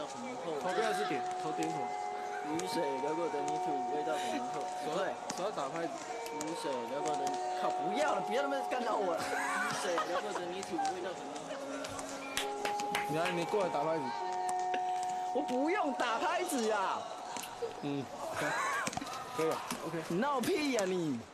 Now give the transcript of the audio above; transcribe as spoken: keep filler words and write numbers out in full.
道很浓厚。 投标是点，投点火。 雨水流过的泥土，味道很浓厚。对， 手要打拍子。 雨水流过的，靠，不要了，别他妈干扰我了。雨水流过的泥土，味道很浓厚。 你来，你过来打拍子。 我不用打拍子呀。 嗯，可以了 ，OK。 你闹屁呀你！